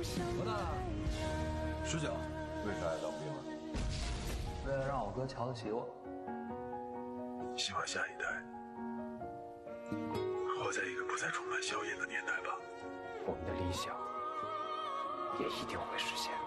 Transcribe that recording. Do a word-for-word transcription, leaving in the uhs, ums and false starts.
多大？十九。 为啥要当兵啊？ 为了让我哥瞧得起我。 希望下一代活在一个不再充满硝烟的年代吧。 我们的理想也一定会实现。